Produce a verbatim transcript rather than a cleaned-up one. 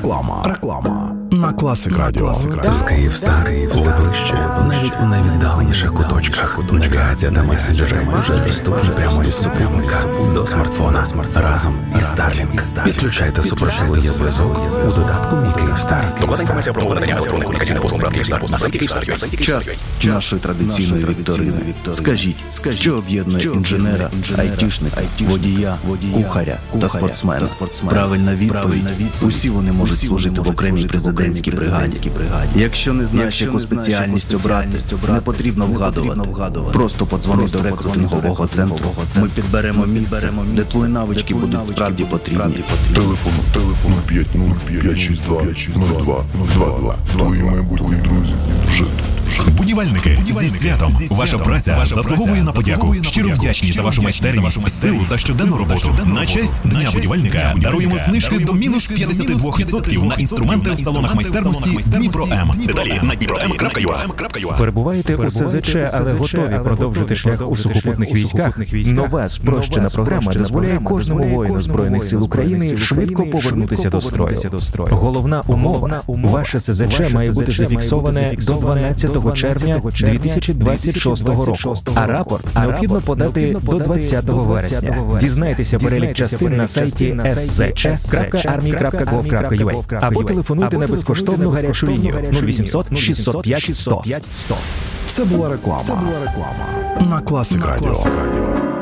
Реклама. Реклама. На Класик Радіо. Київстар, Київближче, навіть у найвіддаленіших куточках. Навігація та месенджери вже доступні прямо із супутника до смартфона разом із Starlink. Підключайте суперсиловий зв'язок у додатку «Мій Київстар». Докладна інформація про надання електронних комунікаційних послуг брат Київстар на сайті Київстар. Час нашої традиційної вікторини. Скажіть, що об'єднує інженера, айтішника, водія, кухаря та спортсмена? Правильна відповідь. Усі вони можуть служити в окремій президентській бригаді. Якщо не знаєш, яку спеціальність обрати, не потрібно вгадувати. Просто подзвони до рекрутингового центру. Ми підберемо місце, де твої навички будуть справді потрібні. Телефон, телефон п'ять нуль п'ять шість два нуль два два два. Твої майбутні друзі вже тут. Будівельники, зі святом! Ваша праця заслуговує на подяку. Щиро вдячні за вашу майстерність, силу та щоденну роботу. На честь Дня будівельника даруємо знижки до мінус п'ятдесят два відсотки на інструменти в салонах майстерності Дніпро М. Деталі на дніпро ем крапка ю а. Перебуваєте у СЗЧ, але готові продовжити шлях у сухопутних військах? Нова спрощена програма дозволяє кожному воїну Збройних сил України швидко повернутися до строю. Головна умова – ваше СЗЧ має бути зафіксоване до дванадцятого червня дві тисячі двадцять шостого року, а рапорт необхідно подати до двадцятого вересня. Дізнайтеся перелік частин на сайті ес зет че крапка армія крапка гов крапка ю а або телефонуйте на безкоштовну гарячу лінію нуль вісімсот шістсот п'ять сто. Це була реклама. Це була реклама. На Класик Радіо.